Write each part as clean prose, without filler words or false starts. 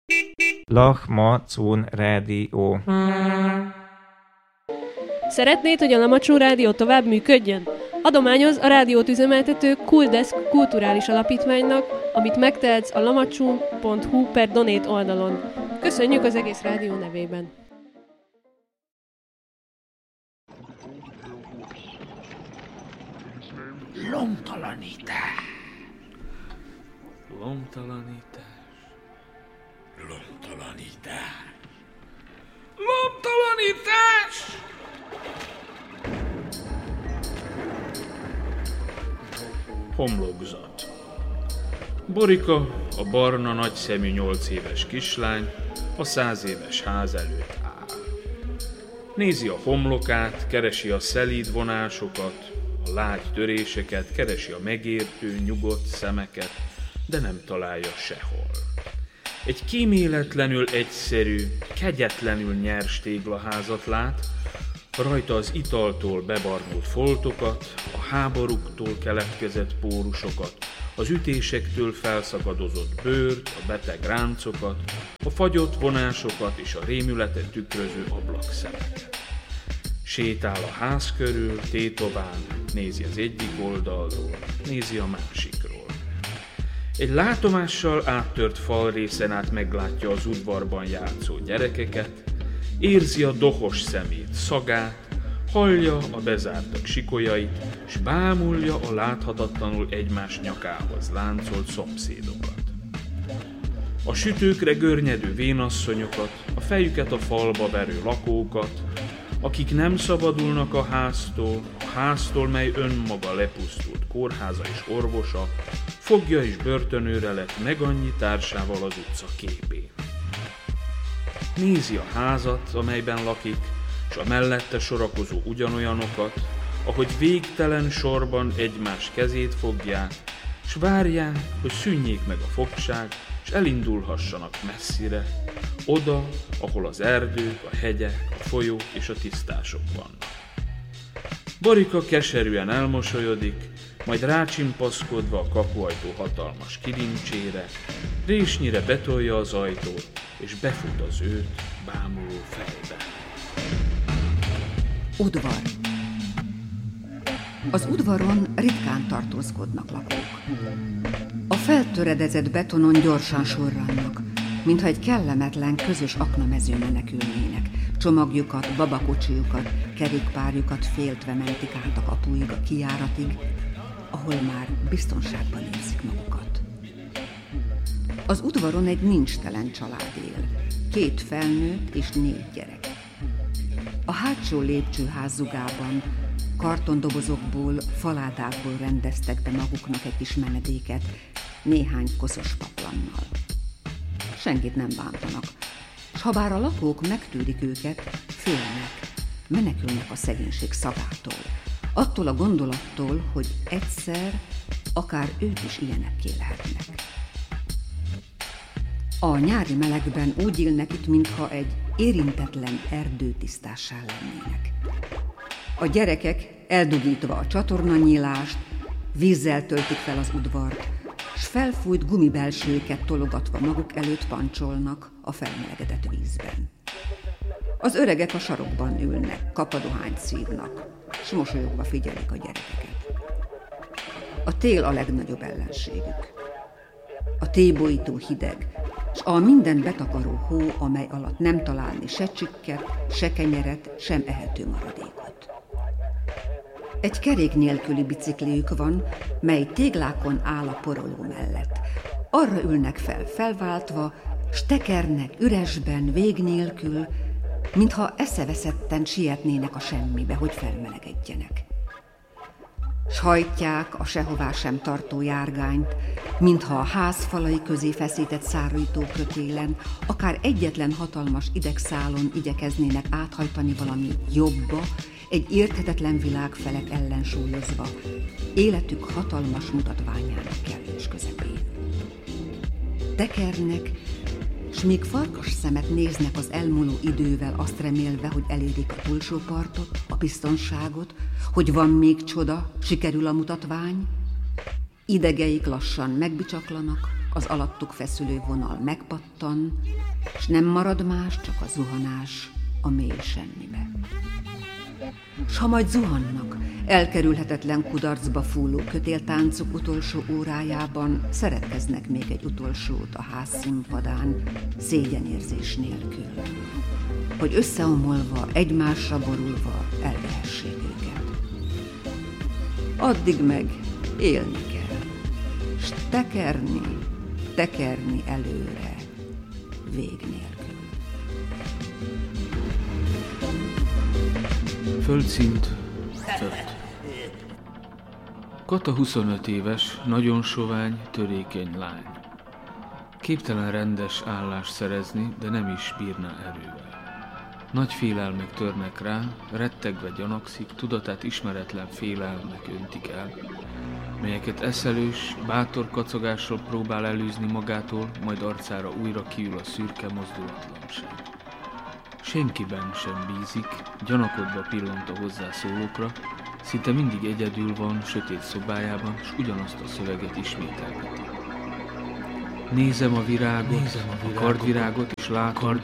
Lamacun Rádió. Szeretnéd, hogy a Lamacun Rádió tovább működjön? Adományoz a rádiót üzemeltető Kuldesk kulturális alapítványnak, amit megtehetsz a lamacun.hu/donate oldalon. Köszönjük az egész rádió nevében! Lomtalanítás. Lomtalanítás. Lomtalanítás. Lomtalanítás! Homlokzat. Borika, a barna nagyszemű 8 éves kislány, a 100 éves ház előtt áll. Nézi a homlokát, keresi a szelíd vonásokat, a lágy töréseket, keresi a megértő, nyugodt szemeket, de nem találja sehol. Egy kíméletlenül egyszerű, kegyetlenül nyers téglaházat lát, rajta az italtól bebarnult foltokat, a háborúktól keletkezett pórusokat, az ütésektől felszakadozott bőrt, a beteg ráncokat, a fagyott vonásokat és a rémületet tükröző ablakszemeket. Sétál a ház körül, tétován, nézi az egyik oldalról, nézi a másikról. Egy látomással áttört falrészen át meglátja az udvarban játszó gyerekeket, érzi a dohos szemét, szagát, hallja a bezártak sikolyait, s bámulja a láthatatlanul egymás nyakához láncolt szomszédokat. A sütőkre görnyedő vénasszonyokat, a fejüket a falba verő lakókat, akik nem szabadulnak a háztól, mely önmaga lepusztult kórháza és orvosa, fogja és börtönőre lett meg annyi társával az utca képén. Nézi a házat, amelyben lakik, és a mellette sorakozó ugyanolyanokat, ahogy végtelen sorban egymás kezét fogják, s várják, hogy szűnjék meg a fogság, és elindulhassanak messzire, oda, ahol az erdők, a hegyek, a folyók és a tisztások vannak. Borika keserűen elmosolyodik, majd rácsimpaszkodva a kapuajtó hatalmas kilincsére, résnyire betolja az ajtót, és befut az őt bámuló fejbe. Udvar. Az udvaron ritkán tartózkodnak lakók. A feltöredezett betonon gyorsan sorrannak, mintha egy kellemetlen, közös aknamezőn menekülnének. Csomagjukat, babakocsijukat, kerékpárjukat féltve mentik át a kapuig, a kijáratig, ahol már biztonságban érzik magukat. Az udvaron egy nincstelen család él, 2 felnőtt és 4 gyerek. A hátsó lépcsőház zugában kartondobozokból, faládákból rendeztek be maguknak egy kis menedéket, néhány koszos paplannal. Senkit nem bántanak, s habár a lakók megtűrik őket, félnek, menekülnek a szegénység szagától, attól a gondolattól, hogy egyszer akár ők is ilyenekké lehetnek. A nyári melegben úgy élnek itt, mintha egy érintetlen erdőtisztássá lennének. A gyerekek eldugítva a csatornanyílást, vízzel töltik fel az udvart, s felfújt gumibelsőket tologatva maguk előtt pancsolnak a felmelegedett vízben. Az öregek a sarokban ülnek, kapadohányt szívnak, s mosolyogva figyelik a gyerekeket. A tél a legnagyobb ellenségük. A tébolytó hideg, s a minden betakaró hó, amely alatt nem találni se csikket, se kenyeret, sem ehető maradékot. Egy kerék nélküli bicikliük van, mely téglákon áll a poroló mellett. Arra ülnek fel felváltva, s tekernek üresben, vég nélkül, mintha eszeveszetten sietnének a semmibe, hogy felmelegedjenek. S hajtják a sehová sem tartó járgányt, mintha a ház falai közé feszített szárító kötélen, akár egyetlen hatalmas idegszálon igyekeznének áthajtani valami jobba, egy érthetetlen világ felett ellensúlyozva, életük hatalmas mutatványának kellős közepén. Tekernek, s még farkas szemet néznek az elmúló idővel, azt remélve, hogy elérik a túlsó partot, a biztonságot, hogy van még csoda, sikerül a mutatvány. Idegeik lassan megbicsaklanak, az alattuk feszülő vonal megpattan, s nem marad más, csak a zuhanás a mély semmibe. S ha majd zuhannak, elkerülhetetlen kudarcba fulló kötéltáncuk utolsó órájában szeretkeznek még egy utolsót a ház színpadán, szégyenérzés nélkül, hogy összeomolva, egymásra borulva elvehessék őket. Addig meg élni kell, s tekerni előre, vég nélkül. Földszint 5. Kata 25 éves, nagyon sovány, törékeny lány. Képtelen rendes állást szerezni, de nem is bírná erővel. Nagy félelmek törnek rá, rettegve gyanakszik, tudatát ismeretlen félelmek öntik el, melyeket eszelős, bátor kacogással próbál elűzni magától, majd arcára újra kiül a szürke mozdulatlanság. Senkiben sem bízik, gyanakodva pillant a hozzászólókra, szinte mindig egyedül van, sötét szobájában, s ugyanazt a szöveget ismételgeti. Nézem a virágot, a kardvirágot, és látom,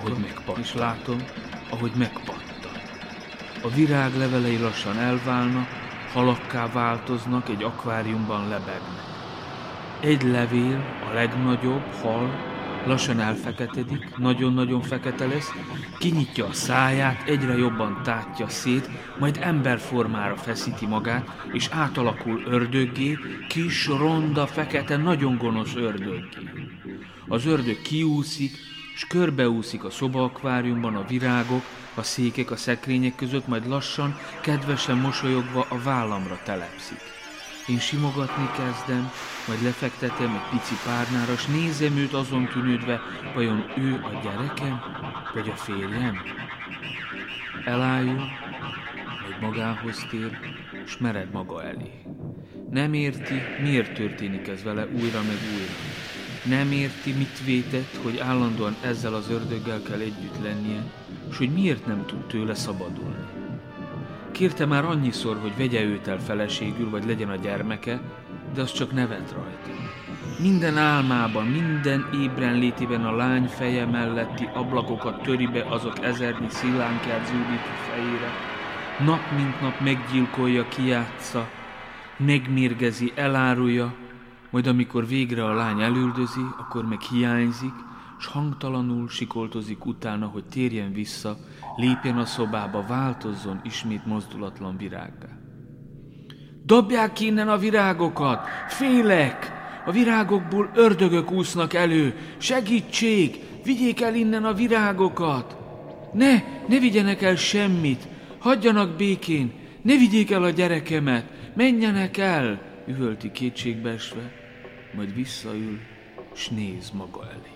ahogy megpattan. A virág levelei lassan elválnak, halakká változnak, egy akváriumban lebegnek. Egy levél, a legnagyobb, hal, lassan elfeketedik, nagyon-nagyon fekete lesz, kinyitja a száját, egyre jobban tátja szét, majd emberformára feszíti magát, és átalakul ördöggé, kis, ronda, fekete, nagyon gonosz ördöggé. Az ördög kiúszik, s körbeúszik a szobaakváriumban a virágok, a székek a szekrények között, majd lassan, kedvesen mosolyogva a vállamra telepszik. Én simogatni kezdem, majd lefektetem egy pici párnára, s nézem őt azon tűnődve, vajon ő a gyerekem, vagy a férjem? Elájul, majd magához tér, s mered maga elé. Nem érti, miért történik ez vele újra meg újra. Nem érti, mit vétett, hogy állandóan ezzel az ördöggel kell együtt lennie, s hogy miért nem tud tőle szabadulni. Kérte már annyiszor, hogy vegye őt el feleségül, vagy legyen a gyermeke, de az csak nevet rajta. Minden álmában, minden ébren létében a lány feje melletti ablakokat töri be azok ezernyi szilánkját zúdító fejére. Nap mint nap meggyilkolja, kijátsza, megmérgezi, elárulja, majd amikor végre a lány elüldözi, akkor meg hiányzik, s hangtalanul sikoltozik utána, hogy térjen vissza, lépjen a szobába, változzon ismét mozdulatlan virággá. Dobják ki innen a virágokat! Félek! A virágokból ördögök úsznak elő! Segítség! Vigyék el innen a virágokat! Ne vigyenek el semmit! Hagyjanak békén! Ne vigyék el a gyerekemet! Menjenek el! Üvölti kétségbeesve, majd visszaül, s néz maga elé.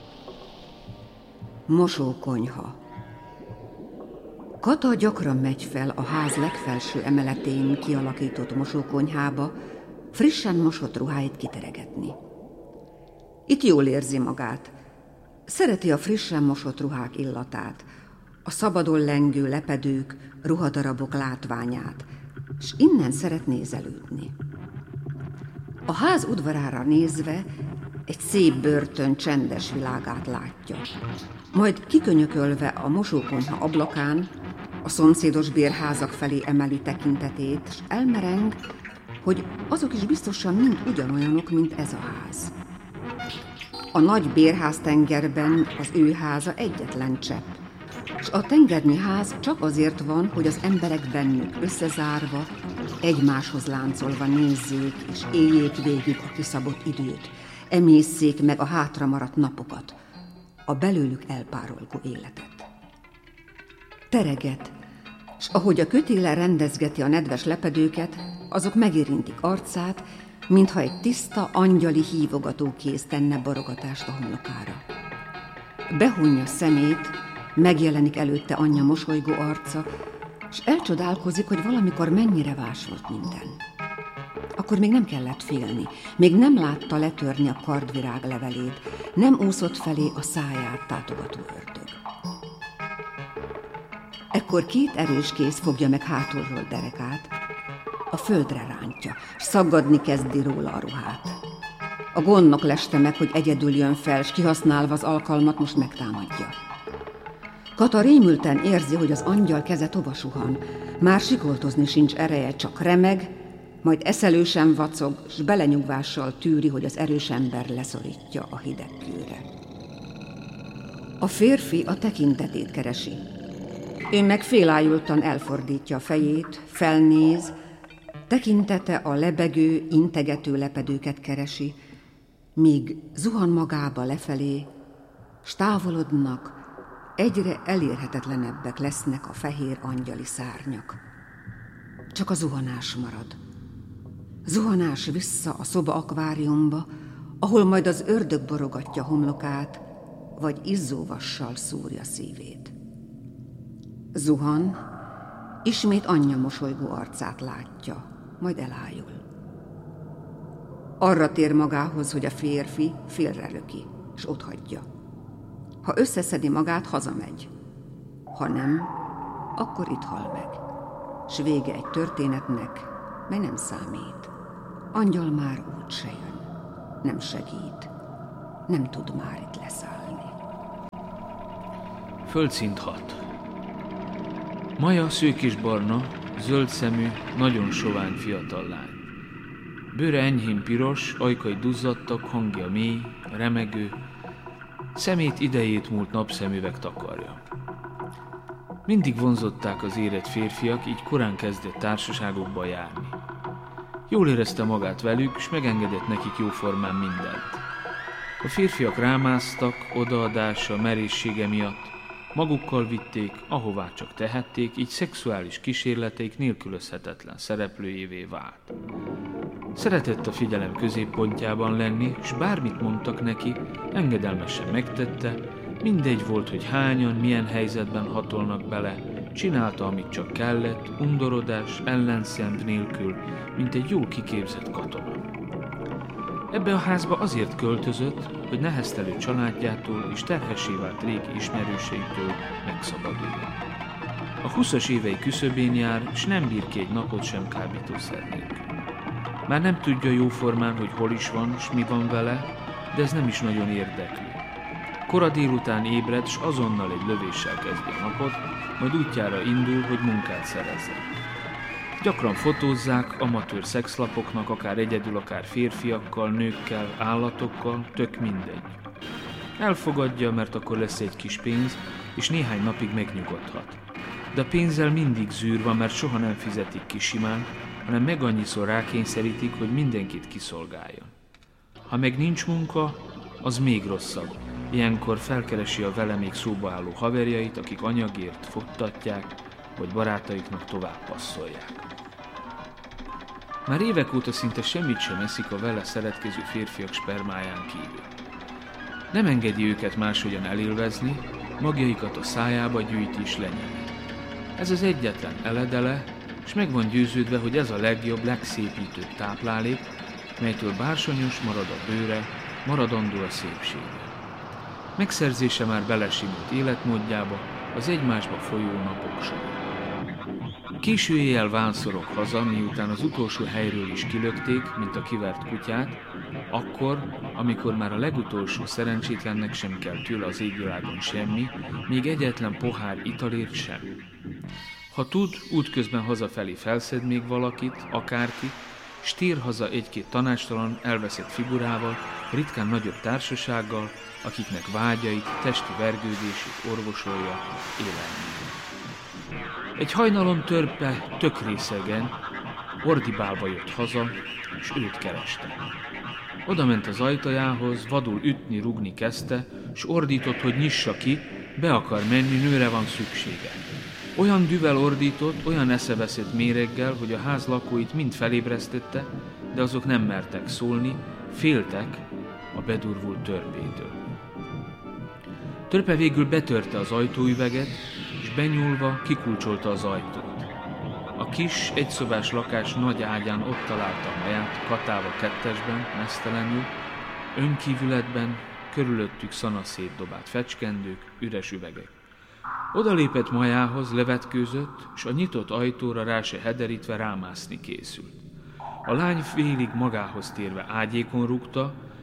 Mosókonyha. Kata gyakran megy fel a ház legfelső emeletén kialakított mosókonyhába, frissen mosott ruháit kiteregetni. Itt jól érzi magát. Szereti a frissen mosott ruhák illatát, a szabadon lengő lepedők, ruhadarabok látványát, s innen szeret nézelődni. A ház udvarára nézve egy szép börtön csendes világát látja. Majd kikönyökölve a mosókonyha ablakán a szomszédos bérházak felé emeli tekintetét, s elmereng, hogy azok is biztosan mind ugyanolyanok, mint ez a ház. A nagy bérháztengerben az ő háza egyetlen csepp, s a tengernyi ház csak azért van, hogy az emberek bennük összezárva, egymáshoz láncolva nézzék és éljék végig a kiszabott időt, emészszék meg a hátra maradt napokat, a belőlük elpárolgó életet. Tereget, s ahogy a kötéllel rendezgeti a nedves lepedőket, azok megérintik arcát, mintha egy tiszta, angyali hívogatókéz tenne borogatást a homlokára. Behunja szemét, megjelenik előtte anyja mosolygó arca, s elcsodálkozik, hogy valamikor mennyire vás volt minden. Akkor még nem kellett félni, még nem látta letörni a kardvirág levelét, nem úszott felé a száját tátogató ördög. Ekkor két erős kéz fogja meg hátulról derekát, a földre rántja, s szaggadni kezdi róla a ruhát. A gondnok leste meg, hogy egyedül jön fel, s kihasználva az alkalmat most megtámadja. Kata rémülten érzi, hogy az angyal keze tova suhan. Már sikoltozni sincs ereje, csak remeg, majd eszelősen vacog, s belenyugvással tűri, hogy az erős ember leszorítja a hideg kőre. A férfi a tekintetét keresi. Ő meg félájultan elfordítja a fejét, felnéz, tekintete a lebegő, integető lepedőket keresi, míg zuhan magába lefelé, s távolodnak, egyre elérhetetlenebbek lesznek a fehér angyali szárnyak. Csak a zuhanás marad. Zuhanás vissza a szoba akváriumba, ahol majd az ördög borogatja homlokát, vagy izzóvassal szúrja szívét. Zuhan, ismét anyja mosolygó arcát látja, majd elájul. Arra tér magához, hogy a férfi félrelöki, s otthagyja. Ha összeszedi magát, hazamegy. Ha nem, akkor itt hal meg. S vége egy történetnek, mely nem számít. Angyal már úgyse jön, nem segít, nem tud már itt leszállni. Földszint 6. Maja szőkésbarna, zöld szemű, nagyon sovány fiatal lány. Bőre enyhén piros, ajkai duzzadtak, hangja mély, remegő, szemét idejét múlt napszemüveg takarja. Mindig vonzották az érett férfiak, így korán kezdett társaságokba járni. Jól érezte magát velük, s megengedett nekik jóformán mindent. A férfiak rámásztak, odaadása, merészsége miatt, magukkal vitték, ahová csak tehették, így szexuális kísérleteik nélkülözhetetlen szereplőjévé vált. Szeretett a figyelem középpontjában lenni, s bármit mondtak neki, engedelmesen megtette, mindegy volt, hogy hányan, milyen helyzetben hatolnak bele, csinálta, amit csak kellett, undorodás, ellenszemv nélkül, mint egy jól kiképzett katona. Ebbe a házba azért költözött, hogy neheztelő családjától és terhessé vált régi ismerőseitől megszabaduljon. A 20-as évei küszöbén jár, s nem bír ki egy napot sem kábítószer nélkül. Már nem tudja jóformán, hogy hol is van, s mi van vele, de ez nem is nagyon érdekli. Kora délután ébred, s azonnal egy lövéssel kezdi a napot, majd útjára indul, hogy munkát szerezzen. Gyakran fotózzák amatőr szexlapoknak, akár egyedül, akár férfiakkal, nőkkel, állatokkal, tök mindegy. Elfogadja, mert akkor lesz egy kis pénz, és néhány napig megnyugodhat. De a pénzzel mindig zűr van, mert soha nem fizetik ki simán, hanem meg annyiszor rákényszerítik, hogy mindenkit kiszolgáljon. Ha meg nincs munka, az még rosszabb. Ilyenkor felkeresi a vele még szóba álló haverjait, akik anyagért futtatják, vagy barátaiknak tovább passzolják. Már évek óta szinte semmit sem eszik a vele szeretkező férfiak spermáján kívül. Nem engedi őket máshogyan elélvezni, magjaikat a szájába gyűjti és lenyeli. Ez az egyetlen eledele, és meg van győződve, hogy ez a legjobb, legszépítőbb táplálék, melytől bársonyos marad a bőre, maradandó a szépsége. Megszerzése már belesimult életmódjába, az egymásba folyó napok során. Késő éjjel vánszorog haza, miután az utolsó helyről is kilökték, mint a kivert kutyát, akkor, amikor már a legutolsó szerencsétlennek sem kell tőle az égvilágon semmi, még egyetlen pohár italért sem. Ha tud, útközben hazafelé felszed még valakit, akárkit, s tér haza egy-két tanácstalan, elveszett figurával, ritkán nagyobb társasággal, akiknek vágyait, testi vergődését orvosolja élelmében. Egy hajnalon törpe, tök részegen, ordibálva jött haza, és őt kereste. Oda ment az ajtajához, vadul ütni, rugni kezdte, s ordított, hogy nyissa ki, be akar menni, nőre van szüksége. Olyan düvel ordított, olyan eszeveszett méreggel, hogy a ház lakóit mind felébresztette, de azok nem mertek szólni, féltek a bedurvult törpétől. Törpe végül betörte az ajtóüveget, és benyúlva kikulcsolta az ajtót. A kis, egyszobás lakás nagy ágyán ott találta a maját, katálva kettesben, meztelenül, önkívületben, körülöttük szanaszét dobált fecskendők, üres üvegek. Oda lépett majához, levetkőzött, s a nyitott ajtóra rá se hederítve rámászni készült. A lány félig magához térve ágyékon rúgta,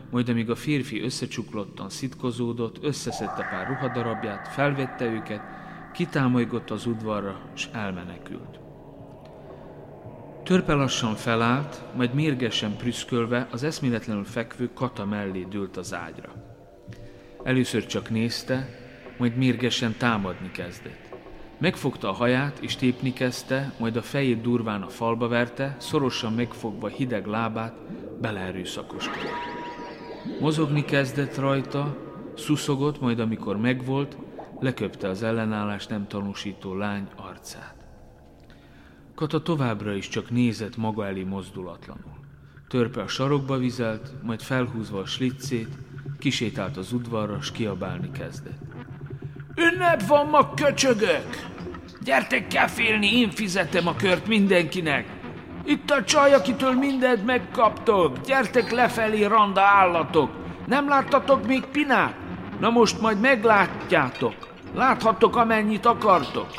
majd amíg a férfi összecsuklottan szitkozódott, összeszedte pár ruhadarabját, felvette őket, kitámolygott az udvarra, s elmenekült. Törpe lassan felállt, majd mérgesen prüszkölve az eszméletlenül fekvő Kata mellé dőlt az ágyra. Először csak nézte, majd mérgesen támadni kezdett. Megfogta a haját és tépni kezdte, majd a fejét durván a falba verte, szorosan megfogva hideg lábát, beleerőszakoskodott. Mozogni kezdett rajta, szuszogott, majd amikor megvolt, leköpte az ellenállást nem tanúsító lány arcát. Kata továbbra is csak nézett maga elé mozdulatlanul. Törpe a sarokba vizelt, majd felhúzva a sliccét, kisétált az udvarra, s kiabálni kezdett. Ünnep van ma, köcsögök! Gyertek kefélni, én fizetem a kört mindenkinek! Itt a csaj, akitől mindent megkaptok! Gyertek lefelé, randa állatok! Nem láttatok még Pinát? Na most majd meglátjátok! Láthattok, amennyit akartok!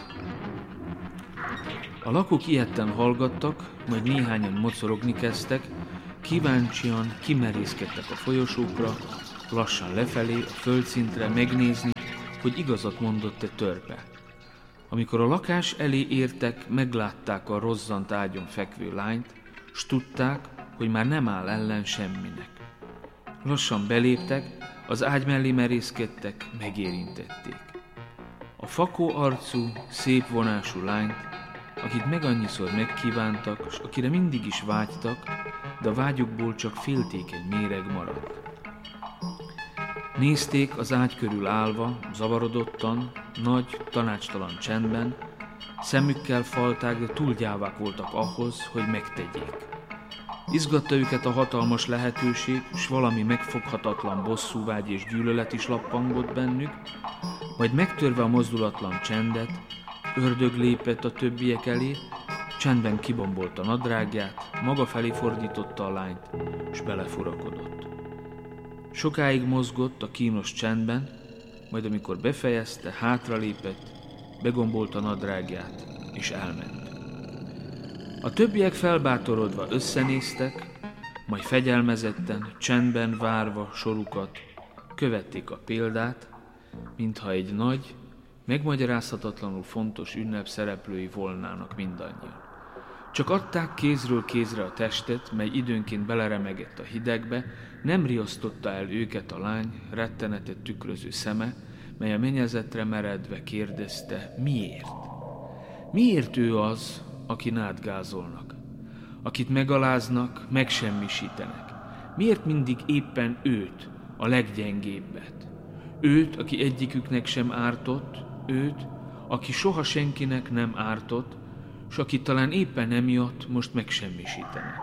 A lakók ijedten hallgattak, majd néhányan mocorogni kezdtek, kíváncsian kimerészkedtek a folyosókra, lassan lefelé, a földszintre megnézni, hogy igazat mondott-e Törpe. Amikor a lakás elé értek, meglátták a rozzant ágyon fekvő lányt, s tudták, hogy már nem áll ellen semminek. Lassan beléptek, az ágy mellé merészkedtek, megérintették. A fakó arcú, szép vonású lányt, akit meg annyiszor megkívántak, s akire mindig is vágytak, de a vágyukból csak féltékeny méreg maradt. Nézték az ágy körül állva, zavarodottan, nagy, tanácstalan csendben, szemükkel falták, de túl gyávák voltak ahhoz, hogy megtegyék. Izgatta őket a hatalmas lehetőség, s valami megfoghatatlan bosszúvágy és gyűlölet is lappangott bennük, majd megtörve a mozdulatlan csendet, ördög lépett a többiek elé, csendben kibombolta nadrágját, maga felé fordította a lányt, s belefurakodott. Sokáig mozgott a kínos csendben, majd amikor befejezte, hátralépett, begombolta nadrágját, és elment. A többiek felbátorodva összenéztek, majd fegyelmezetten, csendben várva sorukat, követték a példát, mintha egy nagy, megmagyarázhatatlanul fontos ünnep szereplői volnának mindannyian. Csak adták kézről kézre a testet, mely időnként beleremegett a hidegbe, nem riasztotta el őket a lány rettenetet tükröző szeme, mely a mennyezetre meredve kérdezte, miért? Miért ő az, akin átgázolnak, akit megaláznak, megsemmisítenek? Miért mindig éppen őt, a leggyengébbet? Őt, aki egyiküknek sem ártott, őt, aki soha senkinek nem ártott, s aki talán éppen emiatt most megsemmisítenek.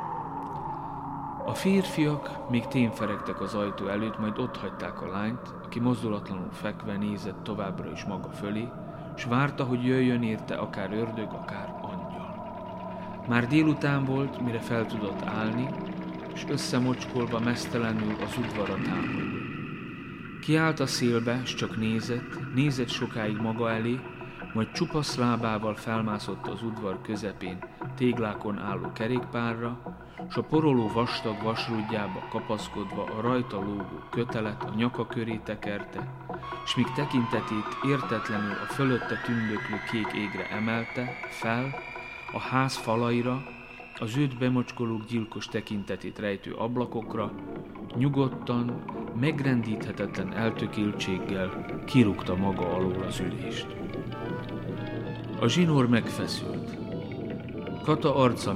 A férfiak még témferegtek az ajtó előtt, majd otthagyták a lányt, aki mozdulatlanul fekve nézett továbbra is maga fölé, s várta, hogy jöjjön érte akár ördög, akár angyal. Már délután volt, mire fel tudott állni, s összemocskolva meztelenül az udvarra támadott. Kiállt a szélbe, s csak nézett sokáig maga elé, majd csupasz lábával felmászott az udvar közepén téglákon álló kerékpárra, s a poroló vastag vasrúdjába kapaszkodva a rajta lógó kötelet a nyaka köré tekerte, s míg tekintetét értetlenül a fölötte tündöklő kék égre emelte, fel, a ház falaira, az őt bemocskolók gyilkos tekintetét rejtő ablakokra, nyugodtan, megrendíthetetlen eltökéltséggel kirúgta maga alól az ülést. A zsinór megfeszült. Kata arca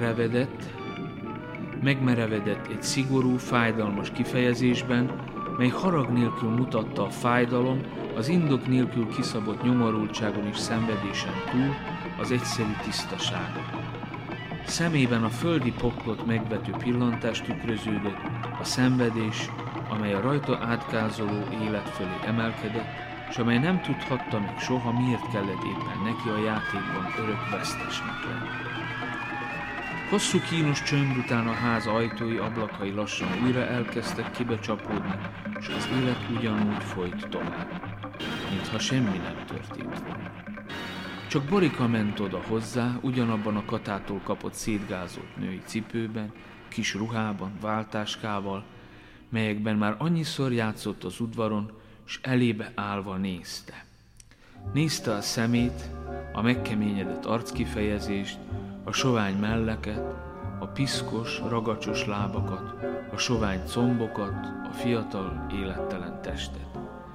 megmerevedett egy szigorú, fájdalmas kifejezésben, mely harag nélkül mutatta a fájdalom, az indok nélkül kiszabott nyomorultságon és szenvedésen túl az egyszerű tisztaságot. Szemében a földi poklot megvető pillantás tükröződött, a szenvedés, amely a rajta átgázoló élet fölé emelkedett, és amely nem tudhatta meg soha, miért kellett éppen neki a játékban örök vesztesnek lenni. Hosszú kínos csönd után a ház ajtói, ablakai lassan újra elkezdtek kibecsapódni, és az élet ugyanúgy folyt tovább, mintha semmi nem történt volna. Csak Borika ment oda hozzá, ugyanabban a Katától kapott szétgázolt női cipőben, kis ruhában, váltáskával, melyekben már annyiszor játszott az udvaron, s elébe állva nézte. Nézte a szemét, a megkeményedett arckifejezést, a sovány melleket, a piszkos, ragacsos lábakat, a sovány combokat, a fiatal, élettelen testet.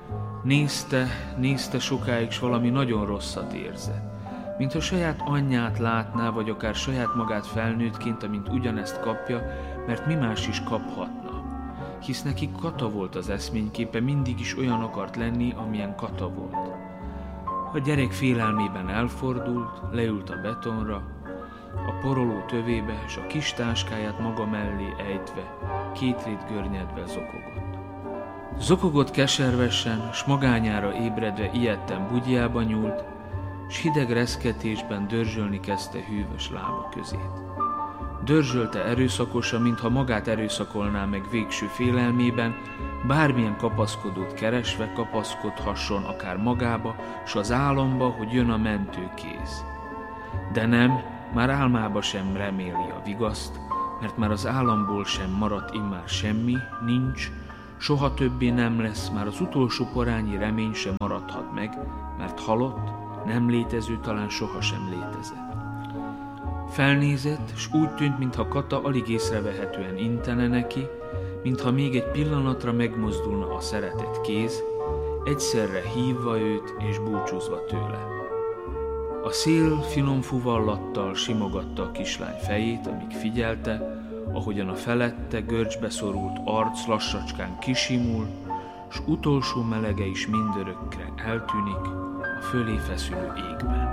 Nézte sokáig, s valami nagyon rosszat érzett. Mintha saját anyját látná, vagy akár saját magát felnőttként, amint ugyanezt kapja, mert mi más is kaphatna. Hisz neki Kata volt az eszményképe, mindig is olyan akart lenni, amilyen Kata volt. A gyerek félelmében elfordult, leült a betonra, a poroló tövébe, s a kis táskáját maga mellé ejtve, kétrét görnyedve zokogott. Zokogott keservesen, s magányára ébredve ijedten bugyjába nyúlt, s hideg reszketésben dörzsölni kezdte hűvös lába közét. Dörzsölte erőszakosan, mintha magát erőszakolná meg végső félelmében, bármilyen kapaszkodót keresve kapaszkodhasson akár magába, s az álomba, hogy jön a mentőkéz. De nem, már álmába sem reméli a vigaszt, mert már az államból sem maradt immár semmi, nincs, soha többé nem lesz, már az utolsó porányi remény sem maradhat meg, mert halott, nem létező, talán sohasem létezett. Felnézett, s úgy tűnt, mintha Kata alig észrevehetően intene neki, mintha még egy pillanatra megmozdulna a szeretett kéz, egyszerre hívva őt és búcsúzva tőle. A szél finom fuvallattal simogatta a kislány fejét, amíg figyelte, ahogyan a felette görcsbe szorult arc lassacskán kisimul, s utolsó melege is mindörökre eltűnik a fölé feszülő égben.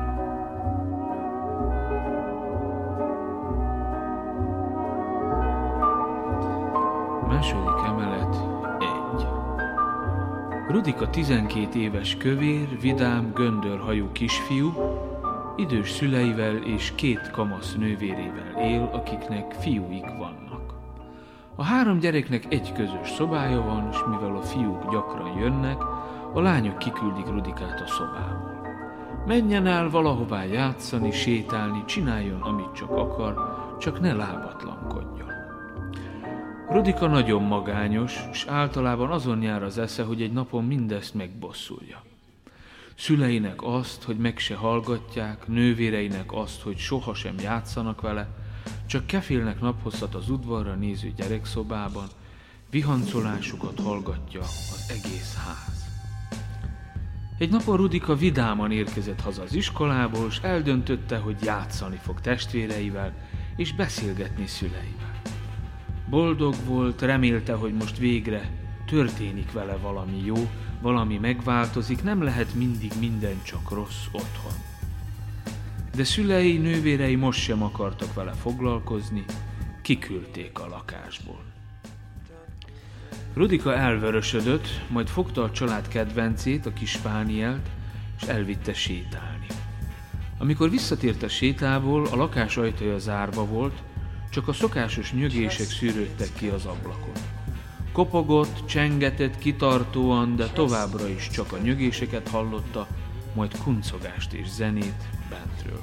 Második emelet 1. Rudika 12 éves kövér, vidám, göndörhajú kisfiú, idős szüleivel és 2 kamasz nővérével él, akiknek fiúik vannak. A 3 gyereknek egy közös szobája van, és mivel a fiúk gyakran jönnek, a lányok kiküldik Rudikát a szobából. Menjen el valahová játszani, sétálni, csináljon, amit csak akar, csak ne lábatlankodjon. Rudika nagyon magányos, és általában azon jár az esze, hogy egy napon mindezt megbosszulja. Szüleinek azt, hogy meg se hallgatják, nővéreinek azt, hogy sohasem játszanak vele, csak kefélnek naphosszat az udvarra néző gyerekszobában, vihancolásukat hallgatja az egész ház. Egy napon Rudika vidáman érkezett haza az iskolából, és eldöntötte, hogy játszani fog testvéreivel, és beszélgetni szüleivel. Boldog volt, remélte, hogy most végre történik vele valami jó, valami megváltozik, nem lehet mindig minden csak rossz otthon. De szülei, nővérei most sem akartak vele foglalkozni, kiküldték a lakásból. Rudika elvörösödött, majd fogta a család kedvencét, a kis Pánielt, és elvitte sétálni. Amikor visszatért a sétából, a lakás ajtaja zárva volt, csak a szokásos nyögések szűrődtek ki az ablakon. Kopogott, csengetett kitartóan, de továbbra is csak a nyögéseket hallotta, majd kuncogást és zenét bentről.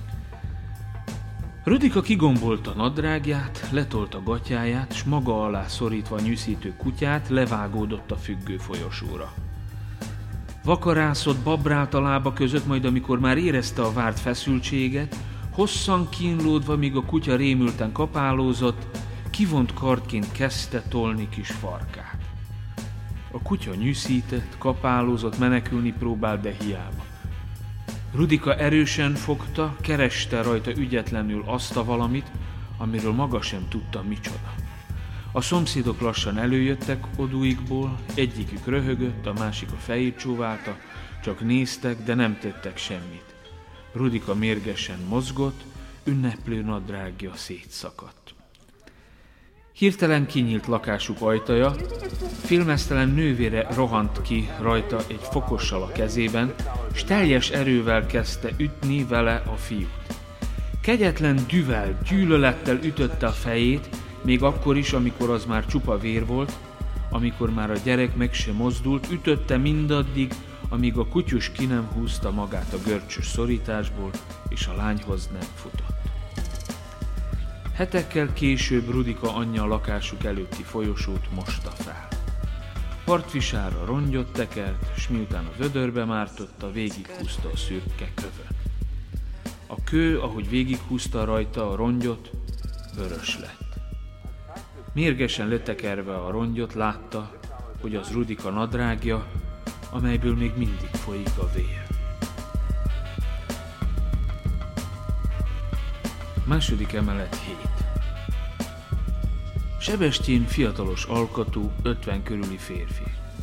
Rudika kigombolta nadrágját, letolta gatyáját, s maga alá szorítva a nyűszítő kutyát levágódott a függő folyosóra. Vakarászott, babrált a lába között, majd amikor már érezte a várt feszültséget, hosszan kínlódva, míg a kutya rémülten kapálózott, kivont kardként kezdte tolni kis farkát. A kutya nyűszített, kapálózott, menekülni próbált, de hiába. Rudika erősen fogta, kereste rajta ügyetlenül azt a valamit, amiről maga sem tudta micsoda. A szomszédok lassan előjöttek oduikból, egyikük röhögött, a másik a fejét csóválta, csak néztek, de nem tettek semmit. Rudika mérgesen mozgott, ünneplő nadrágja szétszakadt. Hirtelen kinyílt lakásuk ajtaja, félmeztelen nővére rohant ki rajta egy fokossal a kezében, s teljes erővel kezdte ütni vele a fiút. Kegyetlen dühvel, gyűlölettel ütötte a fejét, még akkor is, amikor az már csupa vér volt, amikor már a gyerek meg sem mozdult, ütötte mindaddig, amíg a kutyus ki nem húzta magát a görcsös szorításból, és a lányhoz nem futott. Hetekkel később Rudika anyja a lakásuk előtti folyosót mosta fel. Partvisára rongyot tekert, s miután a vödörbe mártotta, végighúzta a szürke kövön. A kő, ahogy végighúzta rajta a rongyot, vörös lett. Mérgesen letekerve a rongyot látta, hogy az Rudika nadrágja, amelyből még mindig folyik a vér. Második emelet 7. Sebestyén fiatalos alkatú, 50 körüli férfi.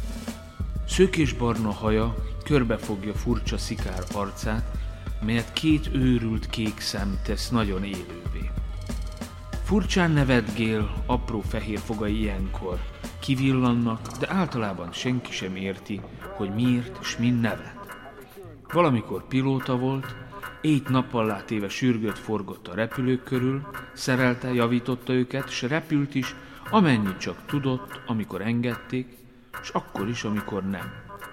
Szőkésbarna haja körbefogja furcsa szikár arcát, melyet 2 őrült kék szem tesz nagyon élővé. Furcsán nevetgél, apró fehér fogai ilyenkor kivillannak, de általában senki sem érti, hogy miért s min nevet. Valamikor pilóta volt, éjt-nappallá téve sürgött forgott a repülők körül, szerelte, javította őket, s repült is, amennyit csak tudott, amikor engedték, s akkor is, amikor nem.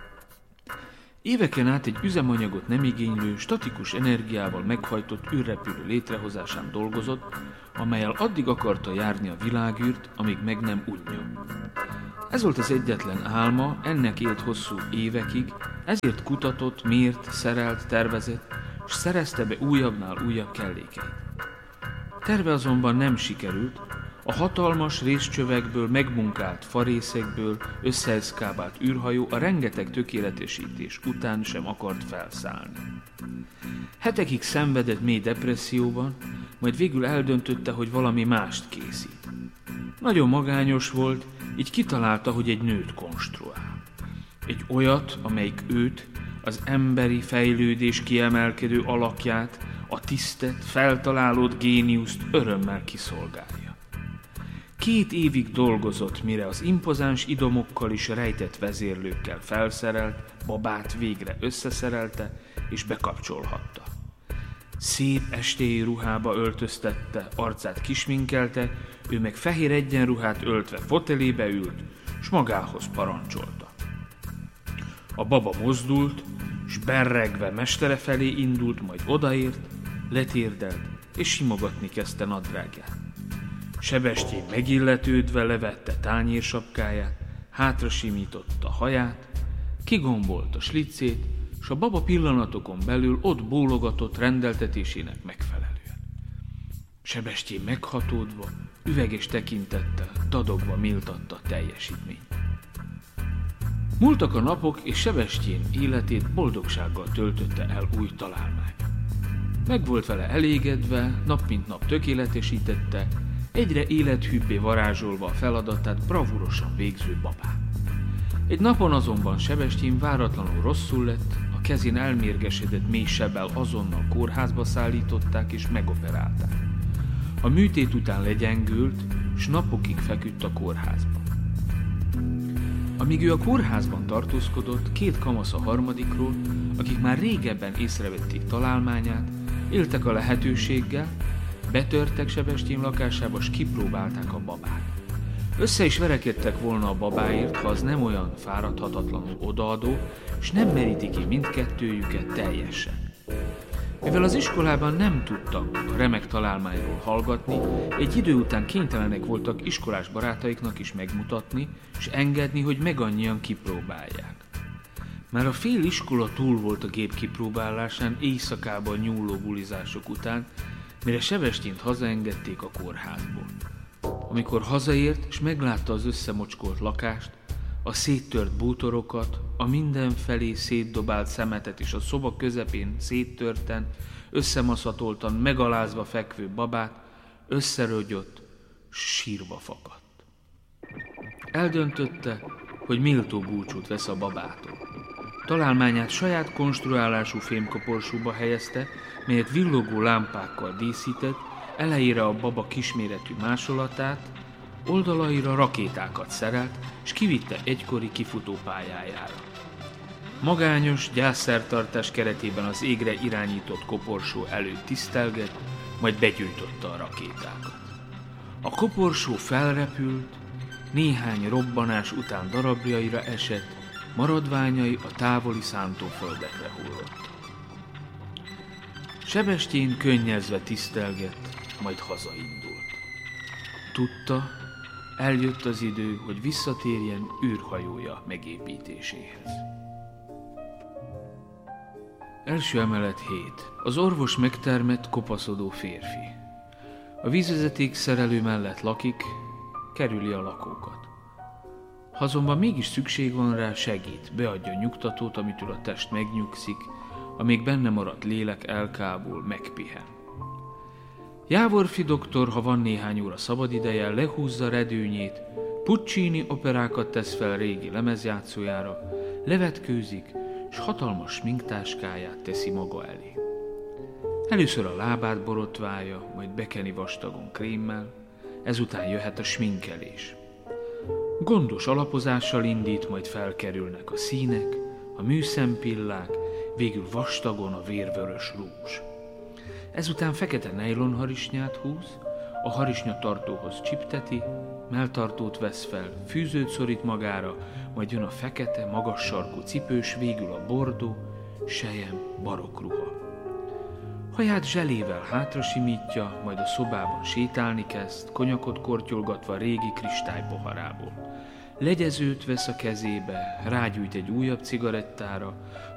Éveken át egy üzemanyagot nem igénylő, statikus energiával meghajtott űrrepülő létrehozásán dolgozott, amellyel addig akarta járni a világűrt, amíg meg nem unjon. Ez volt az egyetlen álma, ennek élt hosszú évekig, ezért kutatott, mért, szerelt, tervezett, s szerezte be újabbnál újabb kellékeit. Terve azonban nem sikerült, a hatalmas részcsövekből, megmunkált farészekből összeeszkábált űrhajó a rengeteg tökéletesítés után sem akart felszállni. Hetekig szenvedett mély depresszióban, majd végül eldöntötte, hogy valami mást készít. Nagyon magányos volt, így kitalálta, hogy egy nőt konstruál. Egy olyat, amelyik őt, az emberi fejlődés kiemelkedő alakját, a tisztet, feltalálódott géniuszt örömmel kiszolgálja. 2 évig dolgozott, mire az impozáns idomokkal és rejtett vezérlőkkel felszerelt babát végre összeszerelte és bekapcsolhatta. Szép estéi ruhába öltöztette, arcát kisminkelte, ő meg fehér egyenruhát öltve fotelébe ült, s magához parancsolta. A baba mozdult, s berregve mestere felé indult, majd odaért, letérdelt, és simogatni kezdte nadrágját. Sebestyén megilletődve levette tányérsapkáját, hátra simította a haját, kigombolt a slicét, s a baba pillanatokon belül ott bólogatott rendeltetésének megfelelően. Sebestyén meghatódva, üveges tekintettel, dadogva méltatta a teljesítményt. Múltak a napok, és Sebestyén életét boldogsággal töltötte el új találmány. Meg volt vele elégedve, nap mint nap tökéletesítette, egyre élethűbbé varázsolva a feladatát bravúrosan végző babát. Egy napon azonban Sebestyén váratlanul rosszul lett, a kezén elmérgesedett mély sebbel azonnal kórházba szállították és megoperálták. A műtét után legyengült, s napokig feküdt a kórházban. Amíg ő a kórházban tartózkodott, 2 kamasz a harmadikról, akik már régebben észrevették találmányát, éltek a lehetőséggel, betörtek Sebestyén lakásába, s kipróbálták a babát. Össze is verekedtek volna a babáért, ha az nem olyan fáradhatatlanul odaadó, és nem meríti ki mindkettőjüket teljesen. Mivel az iskolában nem tudtak a remek találmányról hallgatni, egy idő után kénytelenek voltak iskolás barátaiknak is megmutatni, és engedni, hogy megannyian kipróbálják. Már a fél iskola túl volt a gép kipróbálásán éjszakában nyúló bulizások után, mire Sebestyént hazaengedték a kórházból. Amikor hazaért, és meglátta az összemocskolt lakást, a széttört bútorokat, a mindenfelé szétdobált szemetet és a szoba közepén széttörten, összemaszatoltan, megalázva fekvő babát, összerögyött, sírva fakadt. Eldöntötte, hogy méltó búcsút vesz a babától. Találmányát saját konstruálású fémkoporsóba helyezte, melyet villogó lámpákkal díszített, elejére a baba kisméretű másolatát, oldalaira rakétákat szerelt, és kivitte egykori kifutópályájára. Magányos gyászszertartás keretében az égre irányított koporsó előtt tisztelgett, majd begyújtotta a rakétákat. A koporsó felrepült, néhány robbanás után darabjaira esett, maradványai a távoli szántóföldekre hullott. Sebestyén könnyezve tisztelgett, majd hazaindult. Tudta, eljött az idő, hogy visszatérjen űrhajója megépítéséhez. Első emelet 7. Az orvos megtermett, kopaszodó férfi. A vízvezeték szerelő mellett lakik, kerüli a lakókat. Ha azonban mégis szükség van rá, segít, beadja a nyugtatót, amitől a test megnyugszik, a még benne maradt lélek elkábul, megpihen. Jávorfi doktor, ha van néhány óra szabadideje, lehúzza redőnyét, Puccini operákat tesz fel régi lemezjátszójára, levetkőzik, s hatalmas sminktáskáját teszi maga elé. Először a lábát borotválja, majd bekeni vastagon krémmel, ezután jöhet a sminkelés. Gondos alapozással indít, majd felkerülnek a színek, a műszempillák, végül vastagon a vérvörös rúzs. Ezután fekete nejlonharisnyát húz, a harisnyatartóhoz csipteti, melltartót vesz fel, fűzőt szorít magára, majd jön a fekete, magas sarkú cipős, végül a bordó, sejem, barokk ruha. Haját zselével hátra simítja, majd a szobában sétálni kezd, konyakot kortyolgatva régi kristálypoharából. Legyezőt vesz a kezébe, rágyújt egy újabb cigarettára,